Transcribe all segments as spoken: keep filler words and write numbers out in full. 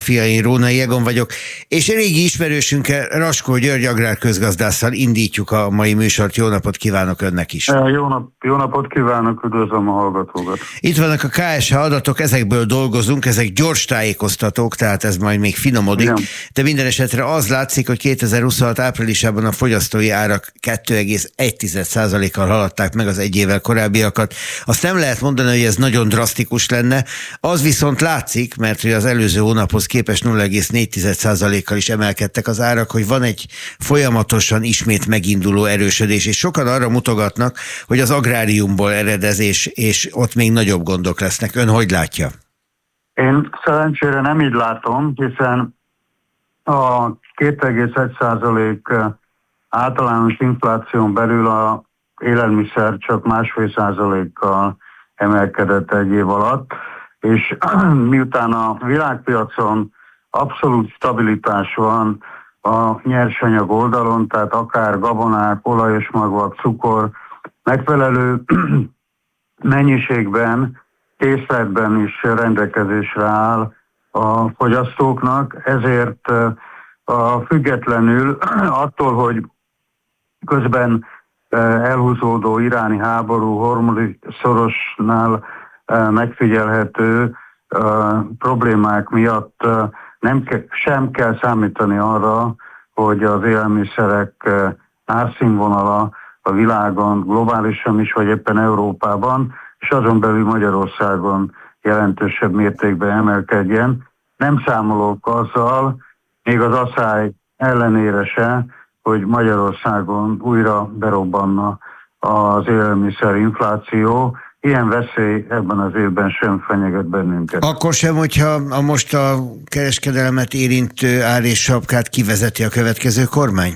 fia, én Rónai Egon vagyok, és régi ismerősünkkel, Raskó György agrárközgazdásszal indítjuk a mai műsort. Jó napot kívánok önnek is! Jó, nap, jó napot kívánok, üdvözlöm a hallgatókat! Itt vannak a ká es há adatok, ezekből dolgozunk, ezek gyors tájékoztatók, tehát ez majd még finomodik, igen. De minden esetre az látszik, hogy kétezer-huszonhat áprilisában a fogyasztói árak kettő egész egy százalékkal haladták meg az egy évvel korábbiakat. Azt nem lehet mondani, hogy ez nagyon drasztikus lenne, az viszont látszik, mert hogy az előző hónaphoz képest nulla egész négy százalékkal is emelkedtek az árak, hogy van egy folyamatosan ismét meginduló erősödés, és sokan arra mutogatnak, hogy az agráriumból eredezés, és ott még nagyobb gondok lesznek. Ön hogy látja? Én szerencsére nem így látom, hiszen a két egész egy százalék általános infláción belül a élelmiszer csak másfél százalékkal emelkedett egy év alatt, és miután a világpiacon abszolút stabilitás van a nyersanyag oldalon, tehát akár gabonák, olajos magvak, cukor megfelelő mennyiségben, készletben is rendelkezésre áll a fogyasztóknak, ezért a függetlenül attól, hogy közben elhúzódó iráni háború, hormoni szorosnál megfigyelhető problémák miatt nem ke- sem kell számítani arra, hogy az élelmiszerek árszínvonala a világon, globálisan is, vagy éppen Európában, és azon belül Magyarországon jelentősebb mértékben emelkedjen. Nem számolok azzal, még az asszály ellenére se, hogy Magyarországon újra berobbanna az élelmiszerinfláció. Ilyen veszély ebben az évben sem fenyeget bennünket. Akkor sem, hogyha a most a kereskedelmet érintő ár és sapkát kivezeti a következő kormány?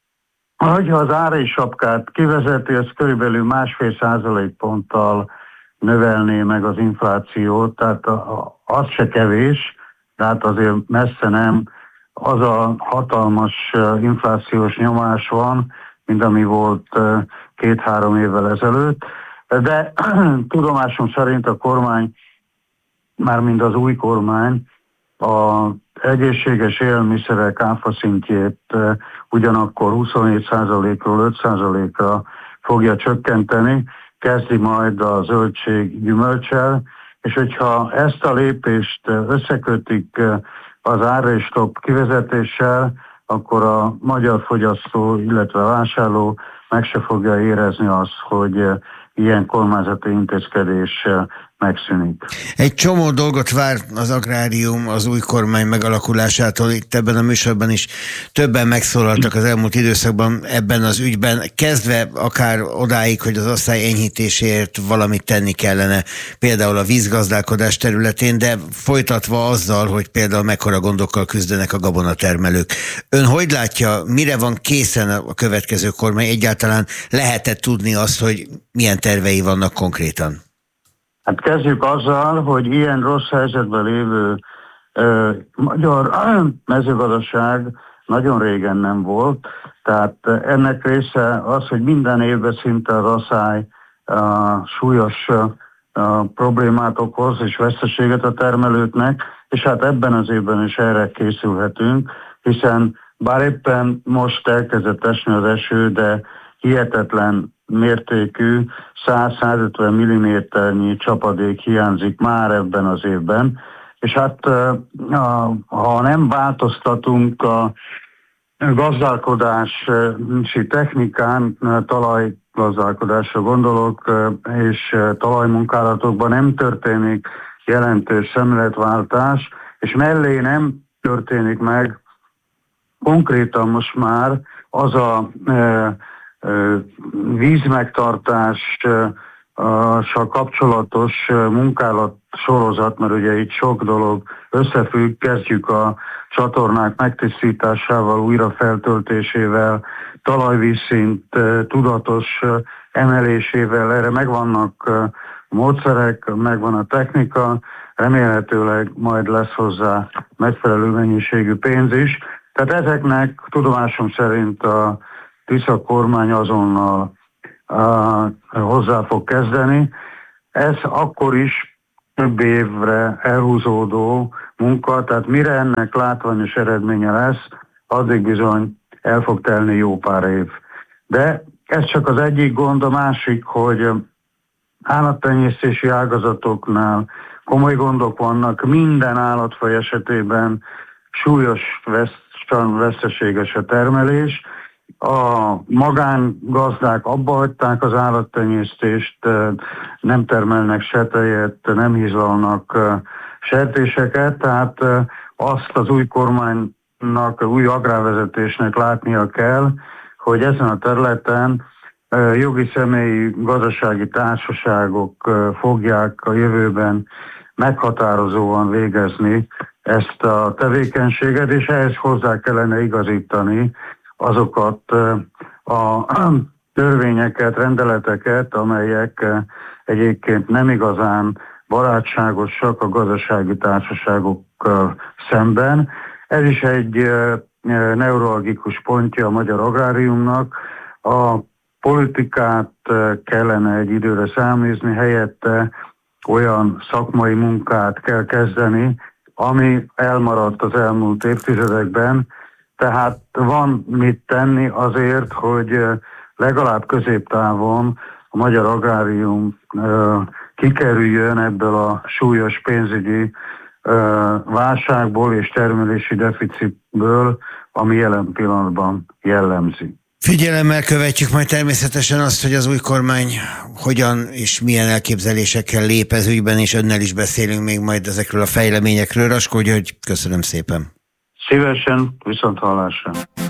Ha az ár és sapkát kivezeti, az körülbelül másfél százalékponttal növelné meg az inflációt, tehát az se kevés, tehát azért messze nem az a hatalmas inflációs nyomás van, mint ami volt két-három évvel ezelőtt. De tudomásom szerint a kormány, mármint az új kormány, az egészséges élelmiszerek áfa szintjét ugyanakkor huszonhét százalékról öt százalékra fogja csökkenteni, kezdi majd a zöldség gyümölccsel, és hogyha ezt a lépést összekötik az árréstok kivezetéssel, akkor a magyar fogyasztó, illetve vásárló meg se fogja érezni azt, hogy ilyen kormányzati intézkedés megszűnik. Egy csomó dolgot vár az agrárium az új kormány megalakulásától. Itt ebben a műsorban is többen megszólaltak az elmúlt időszakban ebben az ügyben, kezdve akár odáig, hogy az asszály enyhítéséért valamit tenni kellene, például a vízgazdálkodás területén, de folytatva azzal, hogy például mekkora gondokkal küzdenek a gabonatermelők. Ön hogy látja, mire van készen a következő kormány? Egyáltalán lehet-e tudni azt, hogy milyen tervei vannak konkrétan? Hát kezdjük azzal, hogy ilyen rossz helyzetben lévő ö, magyar ö, mezőgazdaság nagyon régen nem volt. Tehát ennek része az, hogy minden évben szinte az asszály ö, súlyos ö, problémát okoz és veszteséget a termelőknek, és hát ebben az évben is erre készülhetünk, hiszen bár éppen most elkezdett esni az eső, de hihetetlen mértékű száz-százötven milliméternyi csapadék hiányzik már ebben az évben, és hát ha nem változtatunk a gazdálkodási technikán, talajgazdálkodásra gondolok, és talajmunkálatokban nem történik jelentős szemléletváltás, és mellé nem történik meg konkrétan most már az a vízmegtartással kapcsolatos munkálat sorozat, mert ugye itt sok dolog összefügg, kezdjük a csatornák megtisztításával, újra feltöltésével, talajvízszint tudatos emelésével, erre megvannak módszerek, megvan a technika, remélhetőleg majd lesz hozzá megfelelő mennyiségű pénz is. Tehát ezeknek tudomásom szerint a Tisza kormány azonnal uh, hozzá fog kezdeni. Ez akkor is több évre elhúzódó munka, tehát mire ennek látványos eredménye lesz, addig bizony el fog telni jó pár év. De ez csak az egyik gond, a másik, hogy állattenyésztési ágazatoknál komoly gondok vannak, minden állatfaj esetében súlyos veszteséges a termelés. A magángazdák abba hagyták az állattenyésztést, nem termelnek se tejet, nem hízlalnak sertéseket, tehát azt az új kormánynak, új agrárvezetésnek látnia kell, hogy ezen a területen jogi személyi gazdasági társaságok fogják a jövőben meghatározóan végezni ezt a tevékenységet, és ehhez hozzá kellene igazítani azokat a törvényeket, rendeleteket, amelyek egyébként nem igazán barátságosak a gazdasági társaságokkal szemben. Ez is egy neuralgikus pontja a magyar agráriumnak. A politikát kellene egy időre számízni, helyette olyan szakmai munkát kell kezdeni, ami elmaradt az elmúlt évtizedekben, tehát van mit tenni azért, hogy legalább középtávon a magyar agrárium kikerüljön ebből a súlyos pénzügyi válságból és termelési deficitből, ami jelen pillanatban jellemzi. Figyelemmel követjük majd természetesen azt, hogy az új kormány hogyan és milyen elképzelésekkel lép ez ügyben, és önnel is beszélünk még majd ezekről a fejleményekről. Raskó György, köszönöm szépen. Szívesen, viszont hallásra.